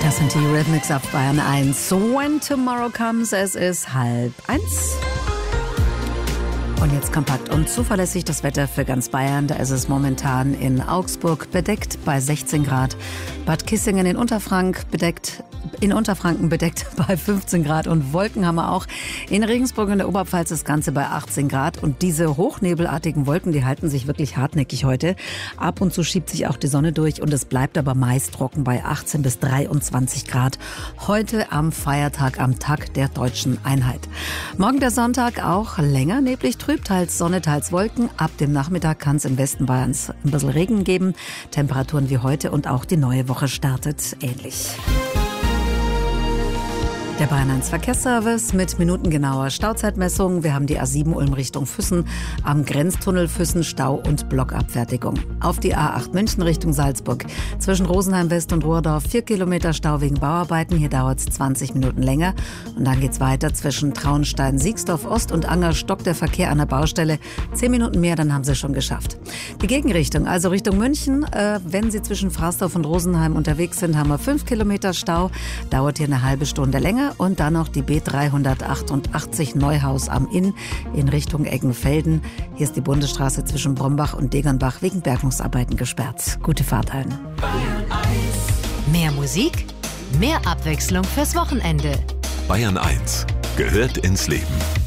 Das sind die Rhythmics auf Bayern 1. When Tomorrow Comes, es ist 12:30. Und jetzt kompakt und zuverlässig das Wetter für ganz Bayern. Da ist es momentan in Augsburg bedeckt bei 16 Grad. Bad Kissingen in Unterfranken bedeckt bei 15 Grad und Wolken haben wir auch. In Regensburg in der Oberpfalz das Ganze bei 18 Grad. Und diese hochnebelartigen Wolken, die halten sich wirklich hartnäckig heute. Ab und zu schiebt sich auch die Sonne durch und es bleibt aber meist trocken bei 18 bis 23 Grad. Heute am Feiertag, am Tag der Deutschen Einheit. Morgen der Sonntag auch länger neblig trüb, teils Sonne, teils Wolken. Ab dem Nachmittag kann es im Westen Bayerns ein bisschen Regen geben. Temperaturen wie heute und auch die neue Woche startet ähnlich. Der Bayern 1 Verkehrsservice mit minutengenauer Stauzeitmessung. Wir haben die A7 Ulm Richtung Füssen, am Grenztunnel Füssen Stau und Blockabfertigung. Auf die A8 München Richtung Salzburg. Zwischen Rosenheim West und Rohrdorf 4 Kilometer Stau wegen Bauarbeiten. Hier dauert es 20 Minuten länger. Und dann geht's weiter zwischen Traunstein, Siegsdorf Ost und Anger stockt der Verkehr an der Baustelle. 10 Minuten mehr, dann haben sie schon geschafft. Die Gegenrichtung, also Richtung München, wenn Sie zwischen Fraßdorf und Rosenheim unterwegs sind, haben wir 5 Kilometer Stau. Dauert hier eine halbe Stunde länger. Und dann noch die B388 Neuhaus am Inn in Richtung Eggenfelden. Hier ist die Bundesstraße zwischen Brombach und Degernbach wegen Bergungsarbeiten gesperrt. Gute Fahrt allen. Mehr Musik, mehr Abwechslung fürs Wochenende. Bayern 1 gehört ins Leben.